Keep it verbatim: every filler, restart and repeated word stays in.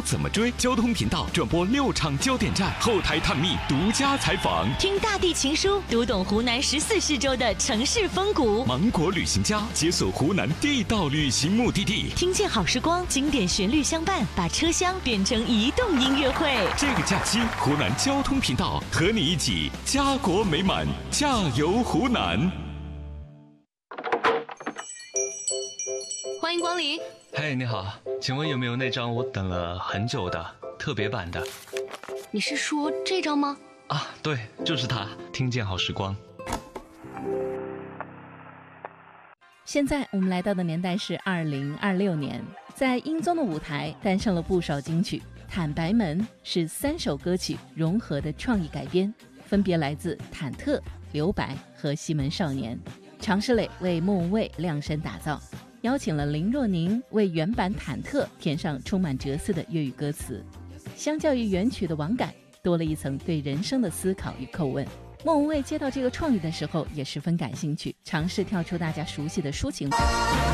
怎么追？交通频道转播六场焦点站，后台探秘独家采访， 听大地情书，读懂湖南十四市州的城市风骨。 芒果旅行家解锁湖南地道旅行目的地， 听见好时光，经典旋律相伴，把车厢变成移动音乐会。 这个假期，湖南交通频道和你一起家国美满，加油湖南！ 欢迎光临。 嘿，你好，请问有没有那张我等了很久的特别版的？ 你是说这张吗？ 啊，对，就是它，听见好时光。 现在我们来到的年代是二零二六年，在英宗的舞台诞生了不少金曲。坦白门是三首歌曲融合的创意改编，分别来自忐忑、留白和西门少年。常石磊为莫文蔚量身打造，邀请了林若宁为原版忐忑填上充满哲思的粤语歌词。相较于原曲的网改，多了一层对人生的思考与叩问。莫文蔚接到这个创意的时候也十分感兴趣，尝试跳出大家熟悉的抒情